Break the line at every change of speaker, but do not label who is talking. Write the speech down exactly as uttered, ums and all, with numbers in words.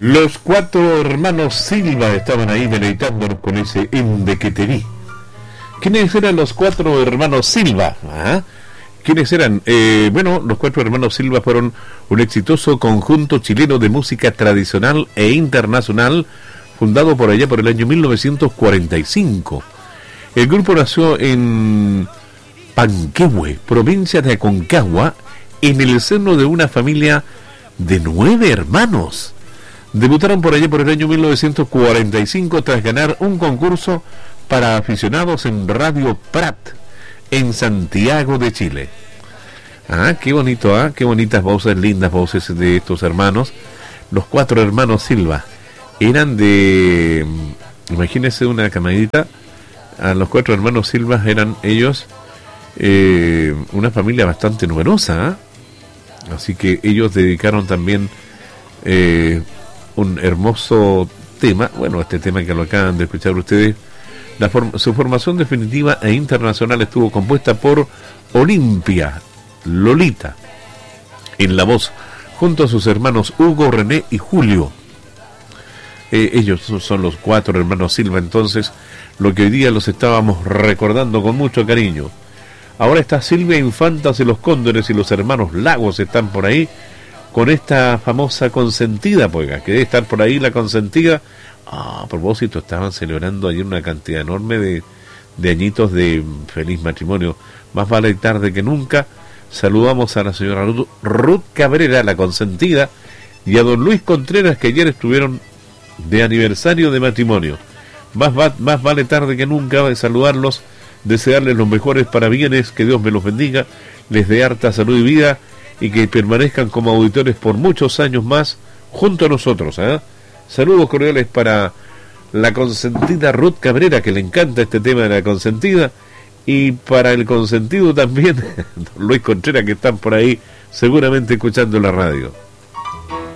Los cuatro hermanos Silva estaban ahí deleitándonos con ese Ende que te vi. ¿Quiénes eran los cuatro hermanos Silva? ¿Ah? ¿Quiénes eran? Eh, bueno, los cuatro hermanos Silva fueron un exitoso conjunto chileno de música tradicional e internacional, fundado por allá por el año mil novecientos cuarenta y cinco. El grupo nació en Panquehue, provincia de Aconcagua, en el seno de una familia de nueve hermanos. Debutaron por allá por el año mil novecientos cuarenta y cinco tras ganar un concurso para aficionados en Radio Prat, en Santiago de Chile. Ah, qué bonito, ah, qué bonitas voces, lindas voces de estos hermanos. Los cuatro hermanos Silva eran de, imagínense una camadita, a los cuatro hermanos Silva eran ellos eh, una familia bastante numerosa, ¿eh? Así que ellos dedicaron también eh, un hermoso tema, bueno, este tema que lo acaban de escuchar ustedes. La form- su formación definitiva e internacional estuvo compuesta por Olimpia Lolita en la voz, junto a sus hermanos Hugo, René y Julio. Eh, ellos son los cuatro hermanos Silva, entonces, lo que hoy día los estábamos recordando con mucho cariño. Ahora está Silvia Infantas de los Cóndores y los hermanos Lagos están por ahí con esta famosa Consentida, pues, que debe estar por ahí la Consentida. Ah, a propósito, estaban celebrando ayer una cantidad enorme de, de añitos de feliz matrimonio. Más vale tarde que nunca. Saludamos a la señora Ruth, Ruth Cabrera, la Consentida, y a don Luis Contreras, que ayer estuvieron de aniversario de matrimonio. Más, va, más vale tarde que nunca de saludarlos, desearles los mejores parabienes, que Dios me los bendiga, les dé harta salud y vida, y que permanezcan como auditores por muchos años más junto a nosotros, ¿eh? Saludos cordiales para la Consentida Ruth Cabrera, que le encanta este tema de la Consentida, y para el consentido también, don Luis Contreras, que están por ahí seguramente escuchando la radio.